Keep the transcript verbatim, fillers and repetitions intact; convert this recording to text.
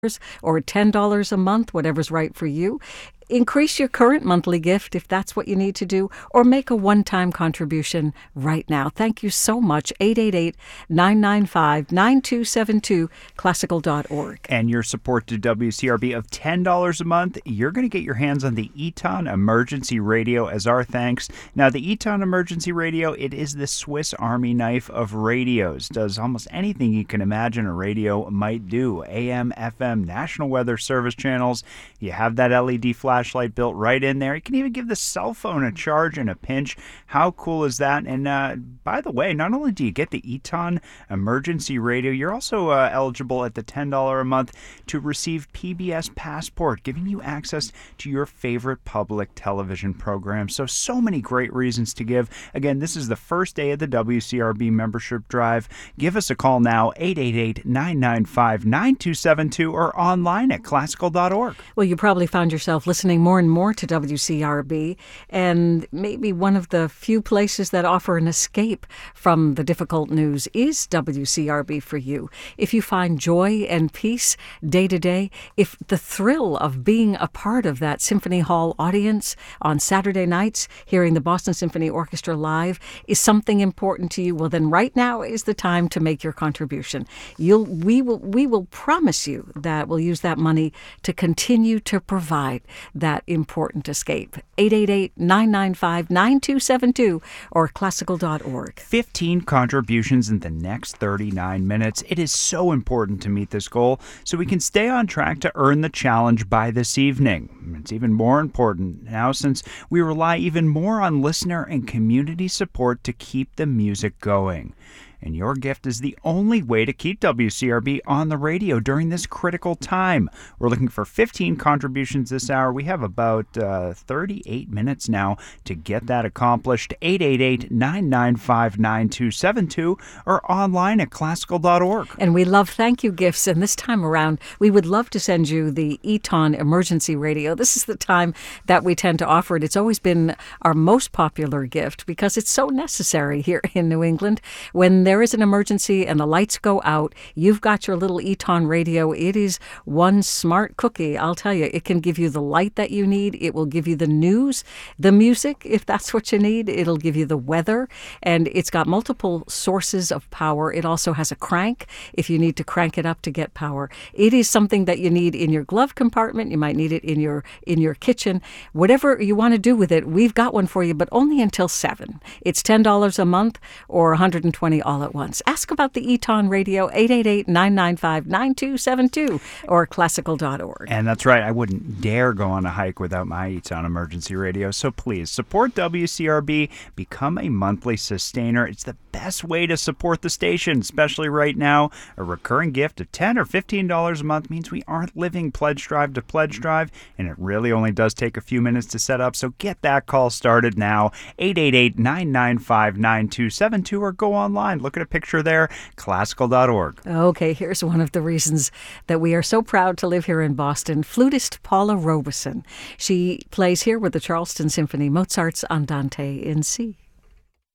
or ten dollars a month, whatever's right for you. Increase your current monthly gift if that's what you need to do, or make a one-time contribution right now. Thank you so much. eight eight eight, nine nine five, nine two seven two, classical dot org. And your support to W C R B of ten dollars a month, you're going to get your hands on the Eton Emergency Radio as our thanks. Now, the Eton Emergency Radio, it is the Swiss Army knife of radios. Does almost anything you can imagine a radio might do. A M, F M, National Weather Service channels. You have that L E D flash flashlight built right in there. You can even give the cell phone a charge in a pinch. How cool is that? And uh, by the way, not only do you get the Eton Emergency Radio, you're also uh, eligible at the ten dollars a month to receive P B S Passport, giving you access to your favorite public television programs. So, so many great reasons to give. Again, this is the first day of the W C R B membership drive. Give us a call now, eight eight eight, nine nine five, nine two seven two, or online at classical dot org. Well, you probably found yourself listening more and more to W C R B, and maybe one of the few places that offer an escape from the difficult news is W C R B for you. If you find joy and peace day to day, if the thrill of being a part of that Symphony Hall audience on Saturday nights, hearing the Boston Symphony Orchestra live, is something important to you, well, then right now is the time to make your contribution. You'll, we will, we will promise you that we'll use that money to continue to provide that important escape. eight eight eight, nine nine five, nine two seven two or classical dot org. fifteen contributions in the next thirty-nine minutes. It is so important to meet this goal so we can stay on track to earn the challenge by this evening. It's even more important now since we rely even more on listener and community support to keep the music going. And your gift is the only way to keep W C R B on the radio during this critical time. We're looking for fifteen contributions this hour. We have about uh, thirty-eight minutes now to get that accomplished. eight eight eight, nine nine five, nine two seven two or online at classical dot org. And we love thank you gifts. And this time around, we would love to send you the Eton Emergency Radio. This is the time that we tend to offer it. It's always been our most popular gift because it's so necessary here in New England. When there is an emergency and the lights go out, you've got your little Eton radio. It is one smart cookie, I'll tell you. It can give you the light that you need. It will give you the news, the music, if that's what you need. It'll give you the weather, and it's got multiple sources of power. It also has a crank if you need to crank it up to get power. It is something that you need in your glove compartment. You might need it in your in your kitchen. Whatever you want to do with it, we've got one for you, but only until seven. It's ten dollars a month or one hundred twenty dollars all at once. Ask about the Eton Radio, eight eight eight, nine nine five, nine two seven two or classical dot org. And that's right. I wouldn't dare go on a hike without my Eton Emergency Radio. So please support W C R B. Become a monthly sustainer. It's the best way to support the station, especially right now. A recurring gift of ten dollars or fifteen dollars a month means we aren't living pledge drive to pledge drive, and it really only does take a few minutes to set up. So get that call started now. eight eight eight, nine nine five, nine two seven two or go online. Look at a picture there, classical dot org. Okay, here's one of the reasons that we are so proud to live here in Boston. Flutist Paula Robeson. She plays here with the Charleston Symphony, Mozart's Andante in C.